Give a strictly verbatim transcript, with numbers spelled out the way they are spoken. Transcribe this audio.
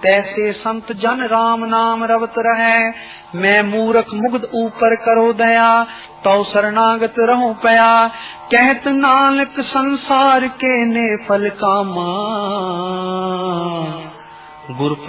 तैसे संत जन राम नाम रवत रहे। मैं मूर्ख मुग्ध ऊपर करो दया, तो शरणागत रहो पया। कहत नानक संसार के ने फल कामा, गुर